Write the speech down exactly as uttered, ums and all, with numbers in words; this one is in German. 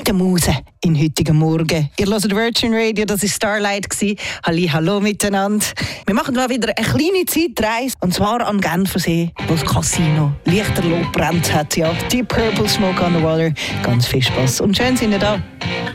der Muse in heutigen Morgen. Ihr hört Virgin Radio, das war Starlight. Halli, hallo miteinander. Wir machen mal wieder eine kleine Zeitreise, und zwar an Genfersee, wo das Casino lichterloh brennt hat. Ja, Deep Purple, Smoke on the Water, ganz viel Spass und schön sind ihr da.